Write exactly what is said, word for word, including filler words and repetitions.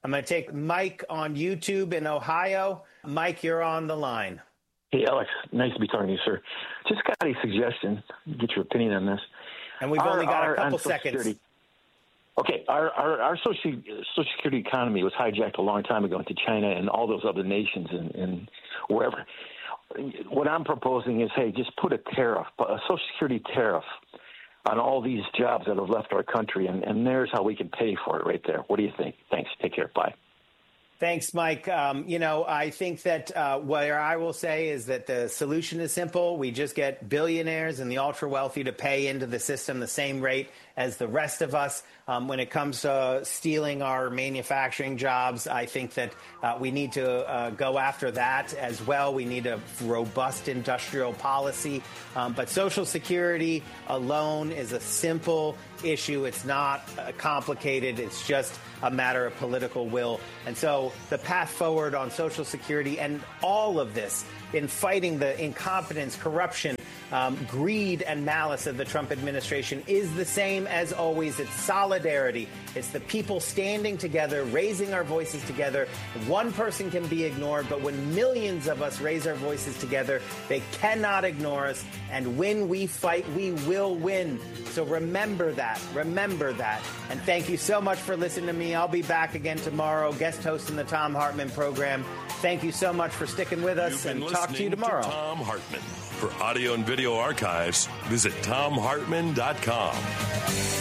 I'm going to take Mike on YouTube in Ohio. Mike, you're on the line. Hey, Alex. Nice to be talking to you, sir. Just got a suggestion. Get your opinion on this. And we've our, only got our, a couple seconds. Security. Okay, our, our, our social, social security economy was hijacked a long time ago into China and all those other nations and, and wherever. What I'm proposing is, hey, just put a tariff, a social security tariff on all these jobs that have left our country, and, and there's how we can pay for it right there. What do you think? Thanks. Take care. Bye. Thanks, Mike. Um, you know, I think that uh, what I will say is that the solution is simple. We just get billionaires and the ultra wealthy to pay into the system the same rate as the rest of us. Um, when it comes to stealing our manufacturing jobs, I think that uh, we need to uh, go after that as well. We need a robust industrial policy. Um, but Social Security alone is a simple issue. It's not uh, complicated. It's just a matter of political will. And so the path forward on Social Security and all of this in fighting the incompetence, corruption, um, greed and malice of the Trump administration is the same as always. It's solidarity. It's the people standing together, raising our voices together. One person can be ignored, but when millions of us raise our voices together, they cannot ignore us. And when we fight, we will win. So remember that. Remember that. And thank you so much for listening to me. I'll be back again tomorrow, guest hosting the Thom Hartmann program. Thank you so much for sticking with us, and talk to you tomorrow. To Thom Hartmann. For audio and video archives, visit thom hartmann dot com.